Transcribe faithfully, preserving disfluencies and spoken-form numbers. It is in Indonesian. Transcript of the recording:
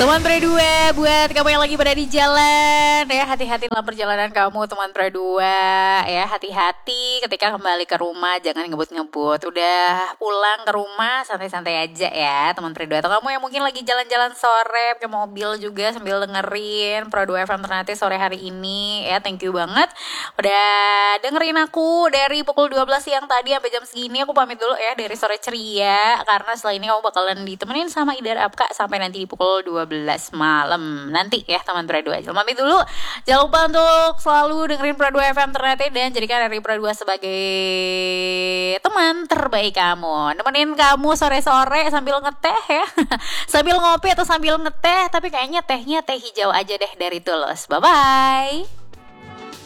Teman Perdua, buat kamu yang lagi pada di jalan ya, hati-hati dalam perjalanan kamu teman Perdua ya, hati-hati ketika kembali ke rumah, jangan ngebut-ngebut. Udah pulang ke rumah santai-santai aja ya teman Perdua. Atau kamu yang mungkin lagi jalan-jalan sore ke mobil juga sambil dengerin Perdua F M Ternate sore hari ini ya, thank you banget udah dengerin aku dari pukul dua belas siang tadi sampai jam segini. Aku pamit dulu ya dari Sore Ceria, karena setelah ini kamu bakalan ditemenin sama Idar Apka sampai nanti di pukul dua belas malam nanti ya teman Perdua. Jangan pamit dulu. Jangan lupa untuk selalu dengerin Perdua F M Ternate dan jadikan dari Perdua sebagai teman terbaik kamu. Nemenin kamu sore-sore sambil ngeteh ya. Sambil ngopi atau sambil ngeteh, tapi kayaknya tehnya teh hijau aja deh dari Tulus. Bye bye.